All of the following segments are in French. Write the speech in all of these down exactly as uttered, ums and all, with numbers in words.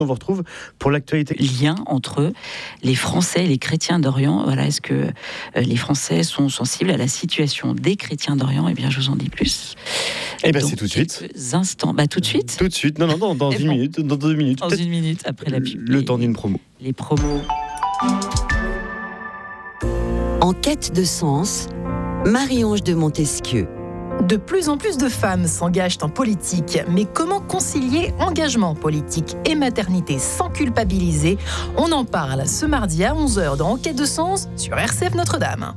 On vous retrouve pour l'actualité. Lien entre les Français et les chrétiens d'Orient. Voilà, est-ce que les Français sont sensibles à la situation des chrétiens d'Orient ? Eh bien, je vous en dis plus. Eh bien, c'est tout de suite. Instants. Bah, tout de suite. Tout de suite. Non, non, non, dans une bon. minute, dans deux minutes. Dans une minute après la pub. Le les, temps d'une promo. Les promos. En quête de sens, Marie-Ange de Montesquieu. De plus en plus de femmes s'engagent en politique, mais comment concilier engagement politique et maternité sans culpabiliser ? On en parle ce mardi à onze heures dans Enquête de sens sur R C F Notre-Dame.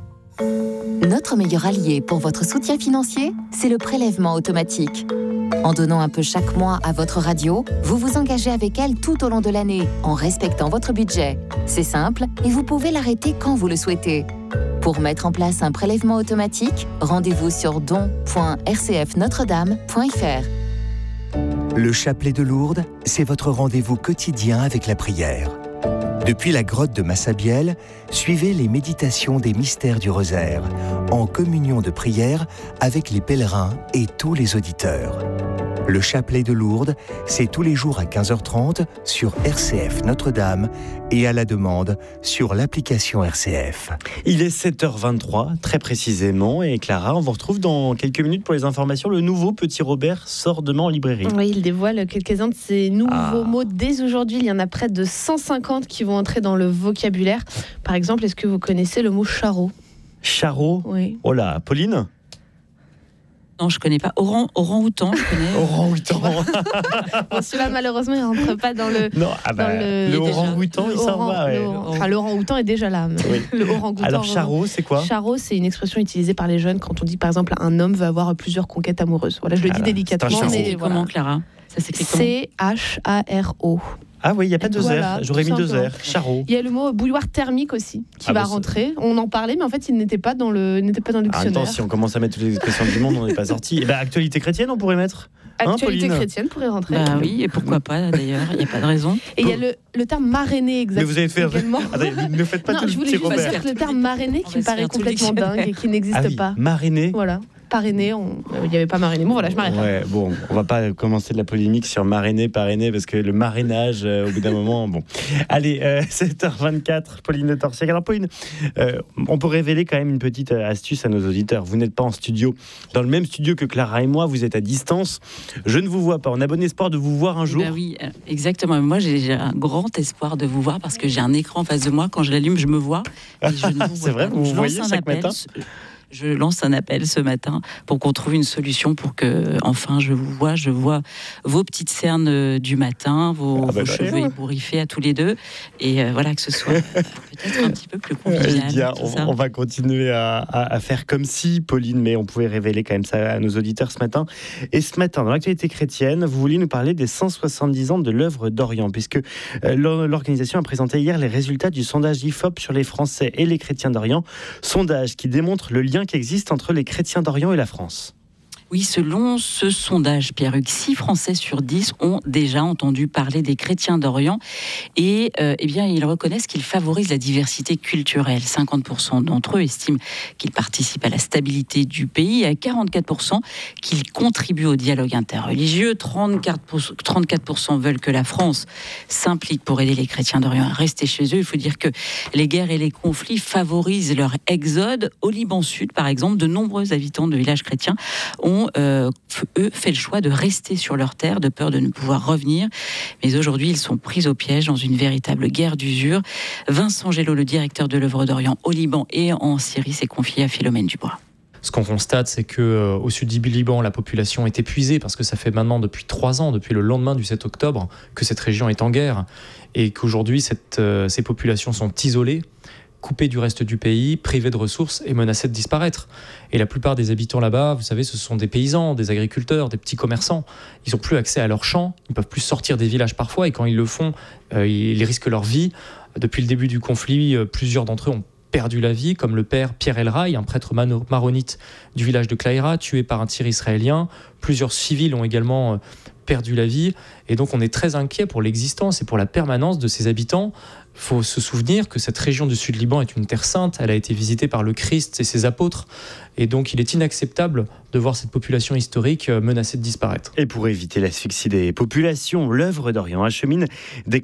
Notre meilleur allié pour votre soutien financier, c'est le prélèvement automatique. En donnant un peu chaque mois à votre radio, vous vous engagez avec elle tout au long de l'année, en respectant votre budget. C'est simple et vous pouvez l'arrêter quand vous le souhaitez. Pour mettre en place un prélèvement automatique, rendez-vous sur don point r c f notre dame point f r. Le chapelet de Lourdes, c'est votre rendez-vous quotidien avec la prière. Depuis la grotte de Massabielle, suivez les méditations des mystères du rosaire, en communion de prière avec les pèlerins et tous les auditeurs. Le chapelet de Lourdes, c'est tous les jours à quinze heures trente sur R C F Notre-Dame et à la demande sur l'application R C F. Il est sept heures vingt-trois, très précisément, et Clara, on vous retrouve dans quelques minutes pour les informations. Le nouveau Petit Robert sort demain en librairie. Oui, il dévoile quelques-uns de ses nouveaux ah. mots dès aujourd'hui. Il y en a près de cent cinquante qui vont entrer dans le vocabulaire. Par exemple, est-ce que vous connaissez le mot charreau ? Charreau ? Oui. Oh là, Pauline ? Non, je ne connais pas. Orang, orang-outan, je connais. Orang-outan. Bon, celui-là, malheureusement, il ne rentre pas dans le... Non, ah bah, dans le, le orang-outan, il s'en va. Ouais. Le, enfin, le orang-outan est déjà là. Oui. Le orang-outan. Alors, charreau, c'est quoi ? Charreau, c'est une expression utilisée par les jeunes quand on dit, par exemple, un homme veut avoir plusieurs conquêtes amoureuses. Voilà, je le dis ah délicatement. Ça mais s'écrit voilà. comment, Clara ? Ça s'écrit comment ? C H A R O. Ah oui, il n'y a pas de voilà, R. J'aurais mis deux simplement. R. Charreau. Il y a le mot bouilloire thermique aussi qui ah va bah rentrer. On en parlait, mais en fait, il n'était pas dans le, n'était pas dans le dictionnaire. Attends, si on commence à mettre toutes les expressions du monde, on n'est pas sorti. Et ben, actualité chrétienne, on pourrait mettre. Actualité hein, chrétienne pourrait rentrer. Bah oui, et pourquoi pas d'ailleurs, il n'y a pas de raison. Et il y a le, le terme marrainé exactement. Mais vous avez fait. Également. Attendez, ne faites pas non, tout je le voulais petit juste Robert. dire que le terme marrainé qui me paraît complètement dingue et qui n'existe ah oui, pas. Marrainé. Voilà. Parrainé, on... il n'y avait pas marrainé. Bon voilà, je m'arrête. Ouais, bon, on va pas commencer de la polémique sur marrainer, parrainer, parce que le marrainage, euh, au bout d'un moment, bon. Allez, euh, sept heures vingt-quatre, Pauline de Torsiac. Alors Pauline, euh, on peut révéler quand même une petite astuce à nos auditeurs. Vous n'êtes pas en studio, dans le même studio que Clara et moi, vous êtes à distance. Je ne vous vois pas. On a bon espoir de vous voir un jour. Bah oui, exactement. Moi, j'ai un grand espoir de vous voir parce que j'ai un écran en face de moi. Quand je l'allume, je me vois. Et je ne vous vois C'est vrai, pas. vous Je vous voyez lance un chaque appel. matin ? Je lance un appel ce matin pour qu'on trouve une solution pour que, enfin, je vous vois, je vois vos petites cernes du matin, vos, ah bah vos bah cheveux ouais. ébouriffés à tous les deux, et euh, voilà, que ce soit euh, peut-être un petit peu plus convivial. Eh bien, tout on, ça. on va continuer à, à, à faire comme si, Pauline, mais on pouvait révéler quand même ça à nos auditeurs ce matin. Et ce matin, dans l'actualité chrétienne, vous vouliez nous parler des cent soixante-dix ans de l'œuvre d'Orient, puisque euh, l'organisation a présenté hier les résultats du sondage I F O P sur les Français et les chrétiens d'Orient, sondage qui démontre le lien qui existe entre les chrétiens d'Orient et la France. Oui, selon ce sondage, Pierre-Hugues, six Français sur dix ont déjà entendu parler des chrétiens d'Orient et euh, eh bien, ils reconnaissent qu'ils favorisent la diversité culturelle. cinquante pour cent d'entre eux estiment qu'ils participent à la stabilité du pays et à quarante-quatre pour cent qu'ils contribuent au dialogue interreligieux. trente-quatre pour cent, trente-quatre pour cent veulent que la France s'implique pour aider les chrétiens d'Orient à rester chez eux. Il faut dire que les guerres et les conflits favorisent leur exode. Au Liban Sud, par exemple, de nombreux habitants de villages chrétiens ont Euh, eux, fait le choix de rester sur leur terre, de peur de ne pouvoir revenir. Mais aujourd'hui, ils sont pris au piège dans une véritable guerre d'usure. Vincent Gello, le directeur de l'œuvre d'Orient au Liban et en Syrie, s'est confié à Philomène Dubois. Ce qu'on constate, c'est qu'au euh, sud du Liban, la population est épuisée parce que ça fait maintenant depuis trois ans, depuis le lendemain du sept octobre, que cette région est en guerre et qu'aujourd'hui, cette, euh, ces populations sont isolées, coupées du reste du pays, privées de ressources et menacées de disparaître. Et la plupart des habitants là-bas, vous savez, ce sont des paysans, des agriculteurs, des petits commerçants. Ils n'ont plus accès à leurs champs, ils ne peuvent plus sortir des villages parfois, et quand ils le font, euh, ils risquent leur vie. Depuis le début du conflit, euh, plusieurs d'entre eux ont perdu la vie, comme le père Pierre El Rai, un prêtre maronite du village de Claïra, tué par un tir israélien. Plusieurs civils ont également perdu la vie. Et donc on est très inquiet pour l'existence et pour la permanence de ces habitants. Il faut se souvenir que cette région du Sud-Liban est une terre sainte. Elle a été visitée par le Christ et ses apôtres. Et donc il est inacceptable de voir cette population historique menacée de disparaître. Et pour éviter l'asphyxie des populations, l'œuvre d'Orient achemine des